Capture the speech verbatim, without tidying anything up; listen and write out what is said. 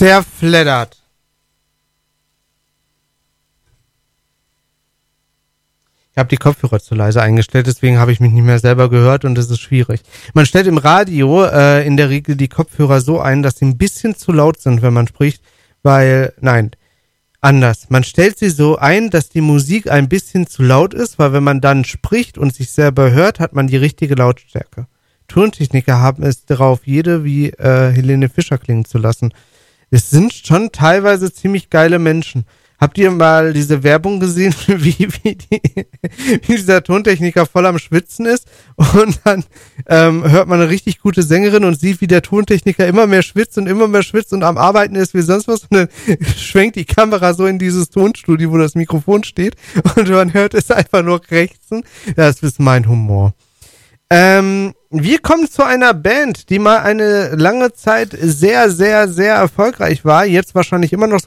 zerfleddert. Ich habe die Kopfhörer zu leise eingestellt, deswegen habe ich mich nicht mehr selber gehört und das ist schwierig. Man stellt im Radio äh, in der Regel die Kopfhörer so ein, dass sie ein bisschen zu laut sind, wenn man spricht, weil, nein, anders. Man stellt sie so ein, dass die Musik ein bisschen zu laut ist, weil wenn man dann spricht und sich selber hört, hat man die richtige Lautstärke. Tontechniker haben es darauf, jede wie äh, Helene Fischer klingen zu lassen. Es sind schon teilweise ziemlich geile Menschen. Habt ihr mal diese Werbung gesehen, wie, wie, die, wie dieser Tontechniker voll am Schwitzen ist? Und dann ähm, hört man eine richtig gute Sängerin und sieht, wie der Tontechniker immer mehr schwitzt und immer mehr schwitzt und am Arbeiten ist wie sonst was. Und dann schwenkt die Kamera so in dieses Tonstudio, wo das Mikrofon steht. Und man hört es einfach nur krächzen. Das ist mein Humor. Ähm, wir kommen zu einer Band, die mal eine lange Zeit sehr, sehr, sehr erfolgreich war. Jetzt wahrscheinlich immer noch so